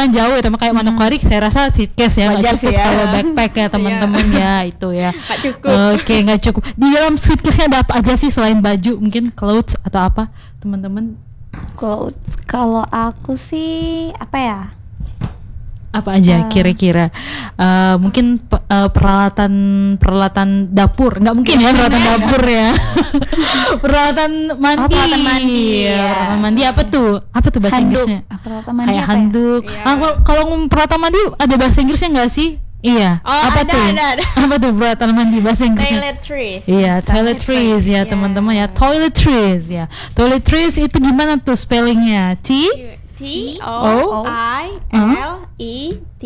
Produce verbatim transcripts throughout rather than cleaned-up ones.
perjalanan jauh ya teman, kayak hmm. Manokwari saya rasa suitcase ya nggak cukup ya. Kalau backpack ya teman-teman ya itu ya nggak cukup. Oke okay, nggak cukup. Di dalam suitcase-nya ada apa aja sih selain baju, mungkin clothes atau apa teman-teman? Clothes kalau aku sih apa ya, apa aja uh, kira-kira uh, mungkin uh, peralatan peralatan dapur, nggak mungkin ya peralatan dapur ya peralatan mandi, oh, peralatan mandi ya, ya. peralatan mandi apa tuh apa tuh bahasa handuk. Inggrisnya Peralatan mandi kayak apa handuk ya? Ah, kalau peralatan mandi ada bahasa Inggrisnya nggak sih? Iya. Oh, apa ada, tuh? Ada, ada. Apa tuh peralatan mandi bahasa Inggrisnya? Toiletries. Iya, toiletries ya, teman-teman ya. Toiletries ya. Toiletries itu gimana tuh spellingnya? T T O I L E T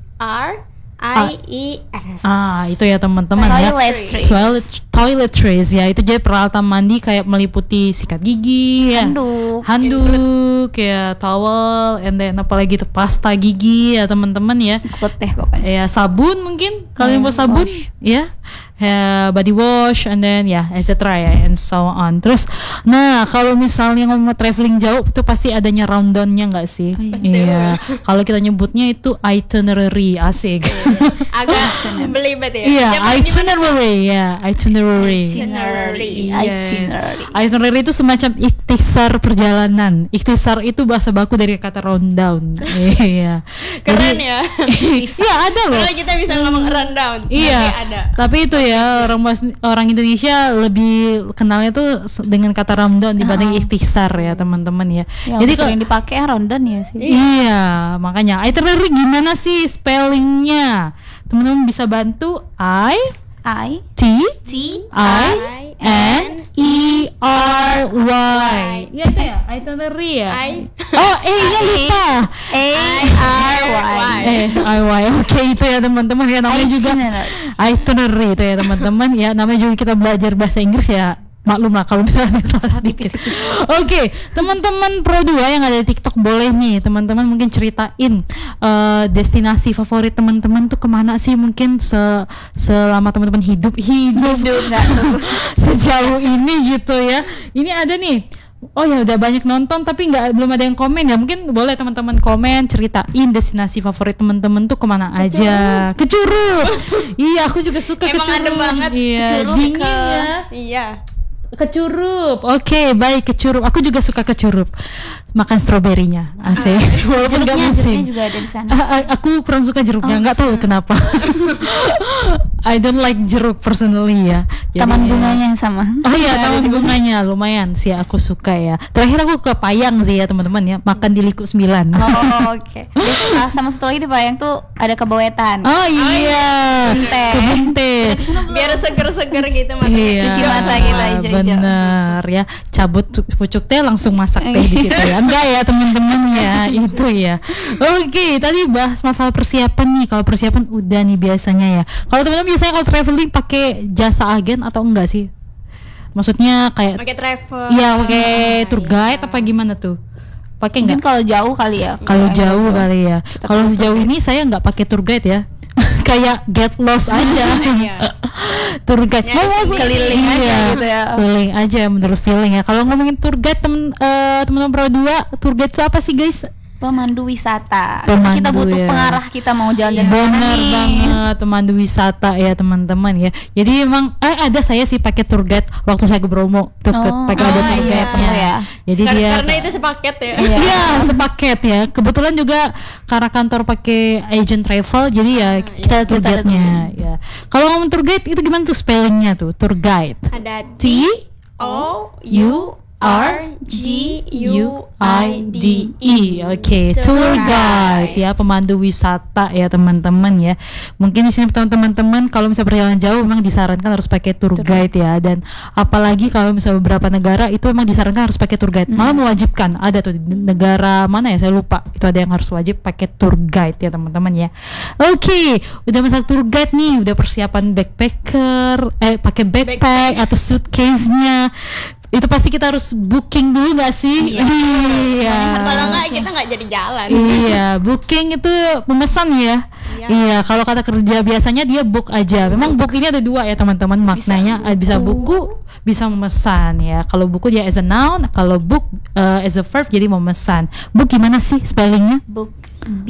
R I E S. Ah, itu ya teman-teman ya. Toiletries. Toilet toiletries ya. Itu jadi peralatan mandi kayak meliputi sikat gigi ya. Handuk. Handuk ya, towel, and then apalagi itu pasta gigi ya teman-teman ya. Ikut deh pokoknya. Ya, sabun mungkin kalian mau Hmm, sabun wash. ya. Ya, body wash and then ya et cetera ya and so on. Terus nah kalau misalnya mau traveling jauh itu pasti adanya rundown-nya nggak sih? Oh, iya. Kalau kita nyebutnya itu itinerary, asik. Agak belibet ya. Iya, Yang itinerary ya, itinerary. Itinerary. Iya. Itinerary. Itinerary itu semacam ikhtisar perjalanan. Ikhtisar itu bahasa baku dari kata rundown. Iya. Keren Jadi- ya. Iya ada loh. Kalau kita bisa ngomong rundown. Iya, Tapi ada. tapi itu ya orang bahas- orang Indonesia lebih kenalnya tuh s- dengan kata rundown dibanding ikhtisar ya teman-teman ya. Yang Jadi sering kalau dipakai ya rundown ya sih. iya makanya itinerary gimana sih spellingnya? Teman-teman bisa bantu I I T T I N E R Y. Iya itu ya itinerary ya. I Oh eh iya lupa. A R Y. Eh I Y oke itu ya teman-teman ya namanya juga Itinerary. itinerary itu ya teman-teman ya namanya juga kita belajar bahasa Inggris ya maklum lah kalau misalnya ada salah sedikit. Oke teman-teman Pro dua yang ada di TikTok boleh nih teman-teman mungkin ceritain uh, destinasi favorit teman-teman tuh kemana sih mungkin se selama teman-teman hidup hidup, Hidup nggak tuh. sejauh ini gitu ya. Ini ada nih. Oh ya udah banyak nonton tapi nggak belum ada yang komen ya, mungkin boleh teman-teman komen ceritain destinasi favorit teman-teman tuh kemana aja. Ke Curug. Iya aku juga suka ke Emang Curug. adem banget. Iya, Ke Curug dingin ke- ya. Iya. Ke Curup. Oke, baik ke Curup. Aku juga suka ke Curup. Makan stroberinya. Asik. Walaupun enggak Jeruknya, musim. jeruknya juga ada di sana. Ah, ah, aku kurang suka jeruknya, Oh, nggak tahu kenapa. I don't like jeruk personally ya. Jadi, Taman bunganya yang sama. Oh iya, taman bunganya lumayan sih aku suka ya. Terakhir aku ke Payang sih ya teman-teman ya, makan di Liku sembilan. Oh oke. Terus, ah, sama satu lagi di Payang tuh ada kebawetan. Oh iya, Bunte. Kebunte. Biar seger-seger gitu matanya. Iya, Cuci mata kita hijau-hijau. bener ya. Cabut tu- pucuk teh langsung masak teh di situ ya. Enggak ya teman-teman ya, itu ya. Oke, tadi bahas masalah persiapan nih. Kalau persiapan udah nih biasanya ya. Kalau teman-teman biasanya kalau traveling pakai jasa agen atau enggak sih? Maksudnya kayak Pakai travel. iya pakai Ah, tour iya. guide apa gimana tuh? Pakai Mungkin enggak? kalau jauh kali ya. Kalau Kayak jauh gitu. kali ya. Kita Kalau pakai sejauh tour ini saya nggak pakai tour guide ya. Kayak get lost aja. Iya. Tour guide Nyari mau sendiri. Keliling aja iya, gitu ya. keliling aja menurut feeling ya. Kalau ngomongin tour guide temen eh, teman-teman Pro dua, tour guide itu apa sih guys? Pemandu wisata. Pemandu, kita butuh ya. pengarah kita mau jalan-jalan kemana Bener nih. banget, pemandu wisata ya teman-teman ya. Jadi emang eh ada saya sih pakai tour guide waktu saya ke Bromo tuh ke- Oh, pakai ada oh, tour iya, guide-nya. perlu ya. Jadi Kar- dia karena itu sepaket ya. Iya. Iya sepaket ya. Kebetulan juga karena kantor pakai agent travel, jadi ya kita ada tour kita ada guide-nya. Ya. Kalau ngomong tour guide itu gimana tuh spellingnya tuh tour guide? Ada T O U R G U I D E. Oke, Tour tour guide. guide ya, pemandu wisata ya teman-teman ya. Mungkin di sini teman-teman kalau misalnya perjalanan jauh memang disarankan harus pakai tour guide ya, dan apalagi kalau misalnya beberapa negara itu memang disarankan harus pakai tour guide. Malah mewajibkan. Ada tuh di negara mana ya saya lupa. Itu ada yang harus wajib pakai tour guide ya teman-teman ya. Oke, udah masalah tour guide nih, udah persiapan backpacker, eh pakai backpack, Backpack. atau suitcase-nya. Itu pasti kita harus booking dulu nggak sih? Iya. Iya. Kalau enggak kita nggak jadi jalan. Iya, booking itu memesan ya. Iya. Iya, kalau kata kerja biasanya dia book aja. Memang book ini ada dua ya teman-teman, maknanya bisa, bisa buku, bisa memesan ya. Kalau buku dia as a noun, kalau book uh, as a verb jadi memesan. Book gimana sih spellingnya? Book